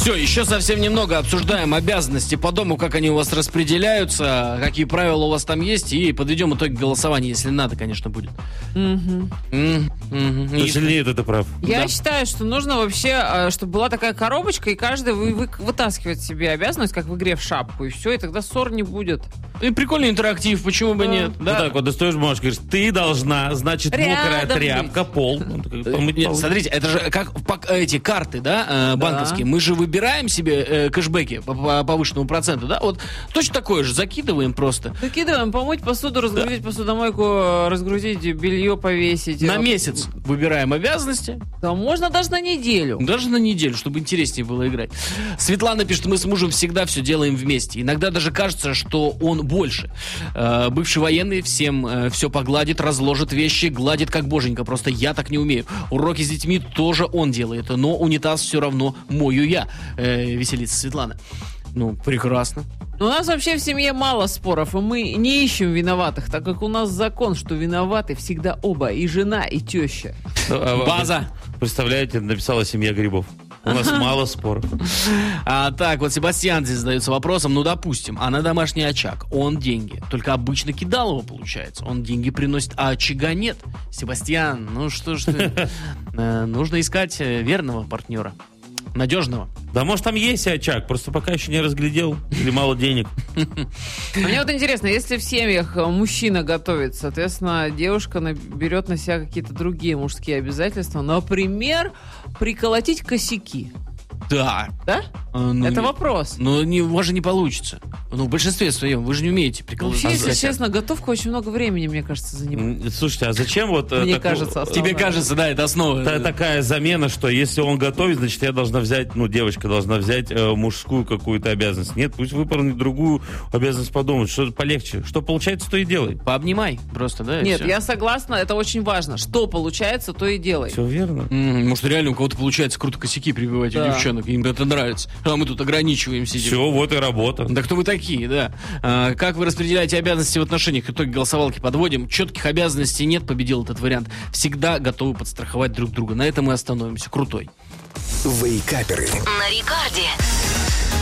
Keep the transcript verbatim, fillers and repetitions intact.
Все, еще совсем немного обсуждаем обязанности по дому, как они у вас распределяются, какие правила у вас там есть, и подведем итоги голосования, если надо, конечно, будет. Угу. Mm-hmm. К сожалению, это прав. Я Да. считаю, что нужно вообще, чтобы была такая коробочка, и каждый вы, вы, вытаскивает себе обязанность, как в игре в шапку, и все, и тогда ссор не будет. И прикольный интерактив, почему бы Да. нет? Вот Да. так вот достаешь бумажку, говоришь, ты должна, значит, мокрая Рядом тряпка, пол. Ну, так, помыть Нет, пол. смотрите, это же как пак- эти карты, да, э, банковские. Мы же выбираем себе э, кэшбэки по, по повышенному проценту, да? Вот точно такое же закидываем просто. Закидываем, помыть посуду, разгрузить посудомойку, разгрузить белье, повесить. На месяц выбираем обязанности, Да, можно даже на неделю. даже на неделю, чтобы интереснее было играть. Светлана пишет, мы с мужем всегда все делаем вместе. Иногда даже кажется, что он больше. Э, бывший военный всем э, все погладит, разложит вещи, гладит как боженька. Просто я так не умею. Уроки с детьми тоже он делает, но унитаз все равно мою я. Э, веселится Светлана. Ну, прекрасно. У нас вообще в семье мало споров, и мы не ищем виноватых, так как у нас закон, что виноваты всегда оба, и жена, и теща. А, а, База. Представляете, написала семья грибов. У нас мало споров. А так, вот Себастьян здесь задается вопросом, ну, допустим, а на домашний очаг он деньги, только обычно кидал его, получается. Он деньги приносит, а очага нет. Себастьян, ну что ж ты, э, нужно искать э, верного партнера, надежного. Да может там есть и очаг, просто пока еще не разглядел. Или мало денег. А мне вот интересно, если в семьях мужчина готовит, соответственно, девушка на- берет на себя какие-то другие мужские обязательства, например, приколотить косяки, Да. да? Э, ну, Это не- вопрос. Ну, не, у вас же не получится. Ну, в большинстве своем, вы же не умеете приколоть. Вообще, если А, честно, готовка очень много времени, мне кажется, занимает. М, Слушайте, а зачем вот... э, Мне такую- кажется, э, Тебе кажется, да, это основа. та- такая замена, что если он готовит, значит, я должна взять, ну, девочка должна взять э, мужскую какую-то обязанность. Нет, пусть выполнит другую обязанность по дому, что полегче. Что получается, то и делай. Пообнимай просто, да? и Нет, всё. я согласна, это очень важно. Что получается, то и делай. Все верно. М, Может, реально у кого-то получается круто косяки прибивать у Да. девчонок, им это нравится. А мы тут ограничиваем сидим. Все, вот и работа. Да кто вы такие, да? А, как вы распределяете обязанности в отношениях? Итоги голосовалки подводим. Четких обязанностей нет, победил этот вариант. Всегда готовы подстраховать друг друга. На этом мы остановимся. Крутой. Вейкаперы. На рекорде.